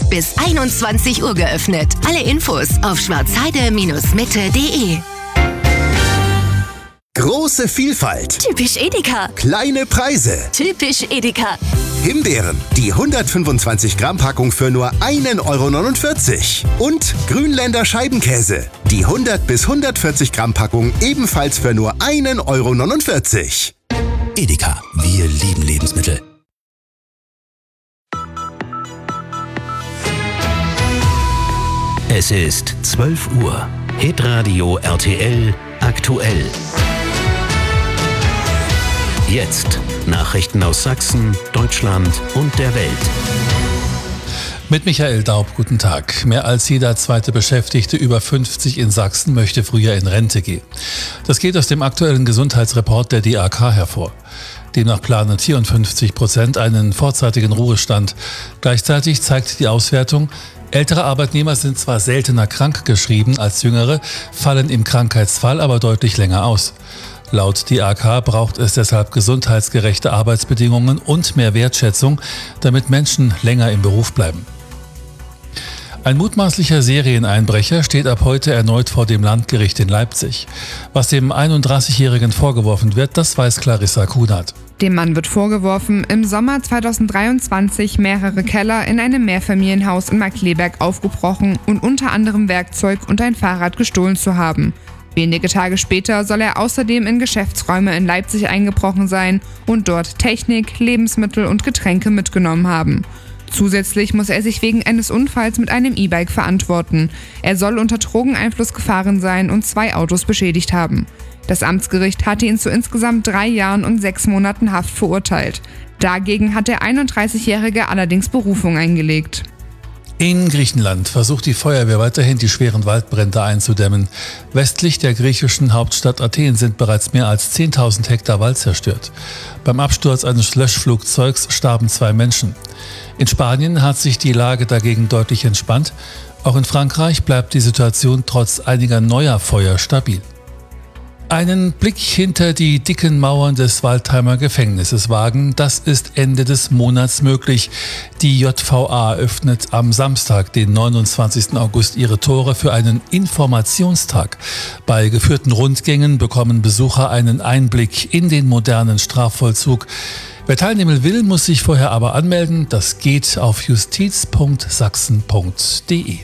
bis 21 Uhr geöffnet. Alle Infos auf schwarzheide-mitte.de. Große Vielfalt. Typisch Edeka. Kleine Preise. Typisch Edeka. Himbeeren, die 125 Gramm Packung für nur 1,49 €. Und Grünländer Scheibenkäse, die 100 bis 140 Gramm Packung ebenfalls für nur 1,49 €. Edeka, wir lieben Lebensmittel. Es ist 12 Uhr. Hitradio RTL aktuell. Jetzt Nachrichten aus Sachsen, Deutschland und der Welt. Mit Michael Daub, guten Tag. Mehr als jeder zweite Beschäftigte über 50 in Sachsen möchte früher in Rente gehen. Das geht aus dem aktuellen Gesundheitsreport der DAK hervor. Demnach planen 54% einen vorzeitigen Ruhestand. Gleichzeitig zeigt die Auswertung, ältere Arbeitnehmer sind zwar seltener krankgeschrieben als jüngere, fallen im Krankheitsfall aber deutlich länger aus. Laut DAK braucht es deshalb gesundheitsgerechte Arbeitsbedingungen und mehr Wertschätzung, damit Menschen länger im Beruf bleiben. Ein mutmaßlicher Serieneinbrecher steht ab heute erneut vor dem Landgericht in Leipzig. Was dem 31-Jährigen vorgeworfen wird, das weiß Clarissa Kunert. Dem Mann wird vorgeworfen, im Sommer 2023 mehrere Keller in einem Mehrfamilienhaus in Markkleeberg aufgebrochen und unter anderem Werkzeug und ein Fahrrad gestohlen zu haben. Wenige Tage später soll er außerdem in Geschäftsräume in Leipzig eingebrochen sein und dort Technik, Lebensmittel und Getränke mitgenommen haben. Zusätzlich muss er sich wegen eines Unfalls mit einem E-Bike verantworten. Er soll unter Drogeneinfluss gefahren sein und 2 Autos beschädigt haben. Das Amtsgericht hatte ihn zu insgesamt 3 Jahren und 6 Monaten Haft verurteilt. Dagegen hat der 31-Jährige allerdings Berufung eingelegt. In Griechenland versucht die Feuerwehr weiterhin, die schweren Waldbrände einzudämmen. Westlich der griechischen Hauptstadt Athen sind bereits mehr als 10.000 Hektar Wald zerstört. Beim Absturz eines Löschflugzeugs starben 2 Menschen. In Spanien hat sich die Lage dagegen deutlich entspannt. Auch in Frankreich bleibt die Situation trotz einiger neuer Feuer stabil. Einen Blick hinter die dicken Mauern des Waldheimer Gefängnisses wagen, das ist Ende des Monats möglich. Die JVA öffnet am Samstag, den 29. August, ihre Tore für einen Informationstag. Bei geführten Rundgängen bekommen Besucher einen Einblick in den modernen Strafvollzug. Wer teilnehmen will, muss sich vorher aber anmelden. Das geht auf justiz.sachsen.de.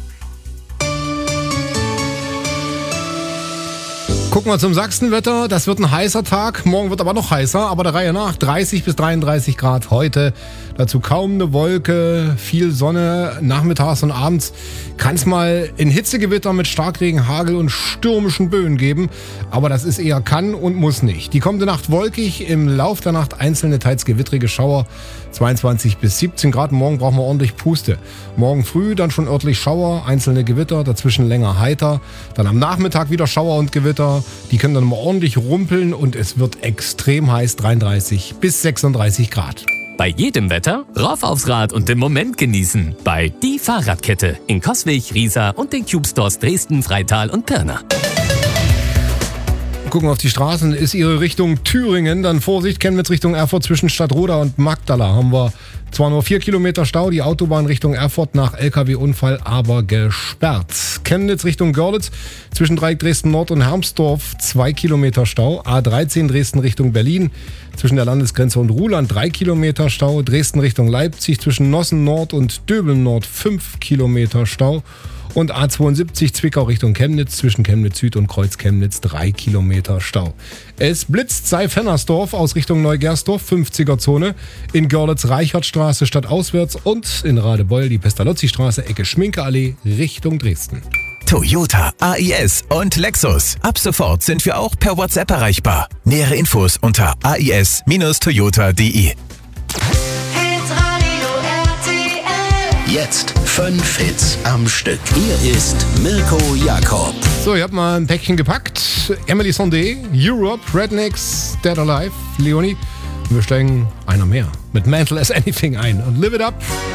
Gucken wir zum Sachsenwetter. Das wird ein heißer Tag. Morgen wird aber noch heißer, aber der Reihe nach 30 bis 33 Grad heute. Dazu kaum eine Wolke, viel Sonne. Nachmittags und abends kann es mal in Hitzegewitter mit Starkregen, Hagel und stürmischen Böen geben. Aber das ist eher kann und muss nicht. Die kommende Nacht wolkig, im Lauf der Nacht einzelne teils gewittrige Schauer. 22 bis 17 Grad. Morgen brauchen wir ordentlich Puste. Morgen früh dann schon örtlich Schauer, einzelne Gewitter, dazwischen länger heiter. Dann am Nachmittag wieder Schauer und Gewitter. Die können dann mal ordentlich rumpeln und es wird extrem heiß, 33 bis 36 Grad. Bei jedem Wetter rauf aufs Rad und den Moment genießen. Bei Die Fahrradkette in Coswig, Riesa und den Cube Stores Dresden, Freital und Pirna. Gucken auf die Straßen, ist Ihre Richtung Thüringen, dann Vorsicht, Chemnitz Richtung Erfurt zwischen Stadtroda und Magdala haben wir zwar nur 4 Kilometer Stau, die Autobahn Richtung Erfurt nach LKW-Unfall aber gesperrt. Chemnitz Richtung Görlitz zwischen Dreieck Dresden Nord und Hermsdorf 2 Kilometer Stau, A13 Dresden Richtung Berlin zwischen der Landesgrenze und Ruhland 3 Kilometer Stau, Dresden Richtung Leipzig zwischen Nossen Nord und Döbeln Nord 5 Kilometer Stau. Und A72 Zwickau Richtung Chemnitz zwischen Chemnitz Süd und Kreuz Chemnitz 3 Kilometer Stau. Es blitzt Seyfennersdorf aus Richtung Neugersdorf 50er-Zone, in Görlitz Reichertstraße stadtauswärts und in Radebeul die Pestalozzi-Straße Ecke Schminkeallee Richtung Dresden. Toyota, AIS und Lexus. Ab sofort sind wir auch per WhatsApp erreichbar. Nähere Infos unter ais-toyota.de. Jetzt 5 Hits am Stück. Hier ist Mirko Jakob. So, ich habe mal ein Päckchen gepackt. Emily Sandé, Europe, Rednecks, Dead or Alive, Leonie. Und wir steigen einer mehr mit Mental as Anything ein und Live It Up.